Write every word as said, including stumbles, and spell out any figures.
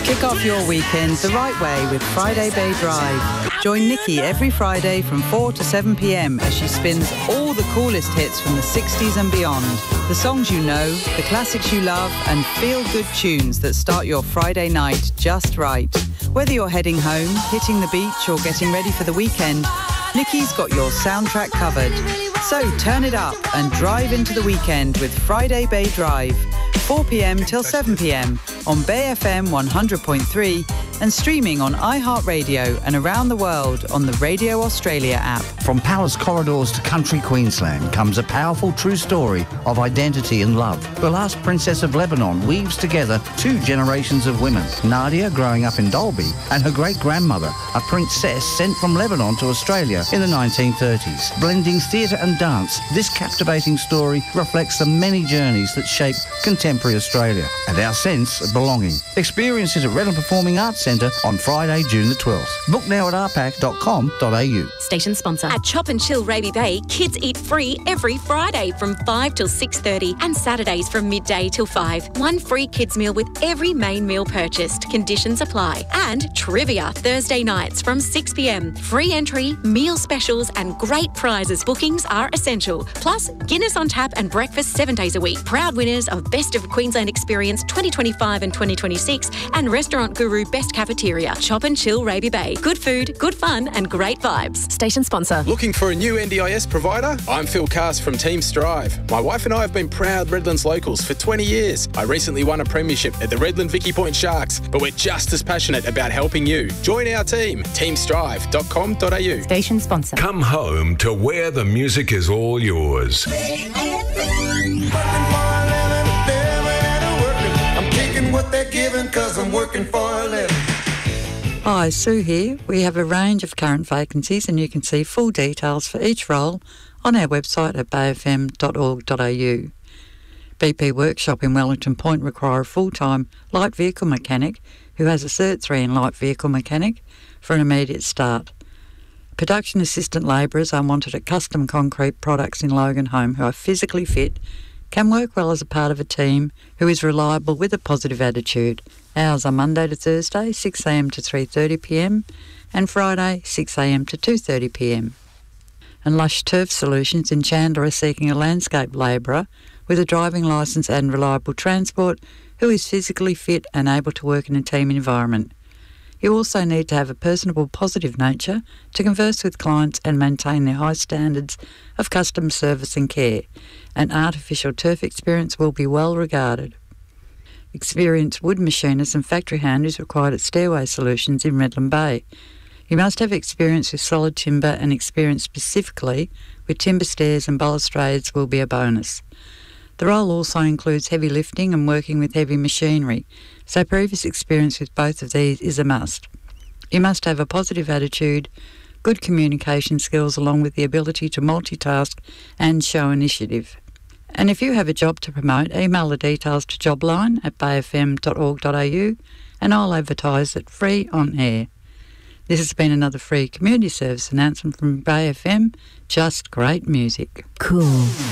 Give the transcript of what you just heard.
Kick off your weekend the right way with Friday Bay Drive. Join Nikki every Friday from four to seven p m as she spins all the coolest hits from the sixties and beyond. The songs you know, the classics you love, and feel-good tunes that start your Friday night just right. Whether you're heading home, hitting the beach, or getting ready for the weekend, Nikki's got your soundtrack covered. So turn it up and drive into the weekend with Friday Bay Drive, four p m till seven p m on Bay F M one hundred point three and streaming on iHeartRadio and around the world on the Radio Australia app. From palace corridors to country Queensland comes a powerful true story of identity and love. The last princess of Lebanon weaves together two generations of women. Nadia, growing up in Dalby, and her great-grandmother, a princess sent from Lebanon to Australia in the nineteen thirties. Blending theatre and dance, this captivating story reflects the many journeys that shape contemporary Australia and our sense of belonging. Experience it at Redland Performing Arts Centre on Friday, June the twelfth. Book now at r pac dot com dot a u. Station sponsor. At Chop and Chill Raby Bay, kids eat free every Friday from five till six thirty and Saturdays from midday till five. One free kids meal with every main meal purchased. Conditions apply. And trivia Thursday nights from six p m. Free entry, meal specials and great prizes. Bookings are essential. Plus, Guinness on tap and breakfast seven days a week. Proud winners of Best of Queensland Experience twenty twenty-five and twenty twenty-six and Restaurant Guru Best Cafeteria. Chop and Chill Raby Bay. Good food, good fun and great vibes. Station sponsor. Looking for a new N D I S provider? I'm Phil Cast from Team Strive. My wife and I have been proud Redlands locals for twenty years. I recently won a premiership at the Redland Vicky Point Sharks, but we're just as passionate about helping you. Join our team, team strive dot com dot a u. Station sponsor. Come home to where the music is all yours. I'm taking what they're giving 'cause I'm working for a living. Hi, Sue here. We have a range of current vacancies and you can see full details for each role on our website at bay f m dot org dot a u. B P Workshop in Wellington Point require a full-time light vehicle mechanic who has a Cert three in light vehicle mechanic for an immediate start. Production assistant labourers are wanted at Custom Concrete Products in Logan Home who are physically fit, can work well as a part of a team, who is reliable with a positive attitude. Hours are Monday to Thursday, six a m to three thirty p m and Friday, six a m to two thirty p m. And Lush Turf Solutions in Chandler are seeking a landscape labourer with a driving licence and reliable transport who is physically fit and able to work in a team environment. You also need to have a personable, positive nature to converse with clients and maintain their high standards of customer service and care. An artificial turf experience will be well regarded. Experienced wood machinists and factory hand is required at Stairway Solutions in Redland Bay. You must have experience with solid timber and experience specifically with timber stairs and balustrades will be a bonus. The role also includes heavy lifting and working with heavy machinery, so previous experience with both of these is a must. You must have a positive attitude, good communication skills along with the ability to multitask and show initiative. And if you have a job to promote, email the details to jobline at bay f m dot org dot a u and I'll advertise it free on air. This has been another free community service announcement from Bay F M. Just great music. Cool.